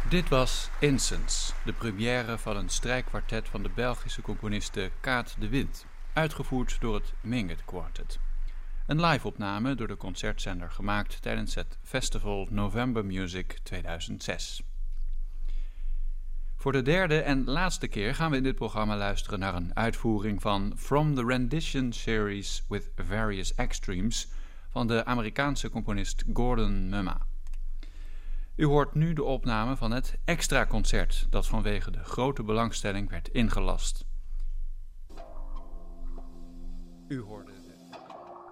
Dit was Incense, de première van een strijkkwartet van de Belgische componiste Kaat de Wind, uitgevoerd door het Minget Quartet. Een live-opname door de concertzender gemaakt tijdens het festival November Music 2006. Voor de derde en laatste keer gaan we in dit programma luisteren naar een uitvoering van From the Rendition Series with Various Extremes van de Amerikaanse componist Gordon Mumma. U hoort nu de opname van het extra concert dat vanwege de grote belangstelling werd ingelast. U hoorde